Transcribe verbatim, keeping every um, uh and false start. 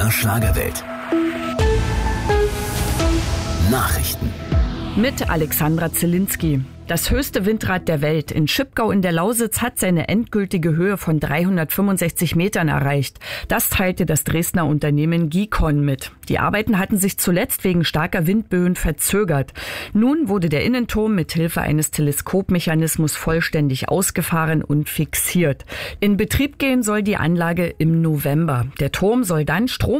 der Schlagerwelt. Nachrichten. Mit Alexandra Zielinski. Das höchste Windrad der Welt in Schipgau in der Lausitz hat seine endgültige Höhe von dreihundertfünfundsechzig Metern erreicht. Das teilte das Dresdner Unternehmen Gicon mit. Die Arbeiten hatten sich zuletzt wegen starker Windböen verzögert. Nun wurde der Innenturm mit Hilfe eines Teleskopmechanismus vollständig ausgefahren und fixiert. In Betrieb gehen soll die Anlage im November. Der Turm soll dann Strom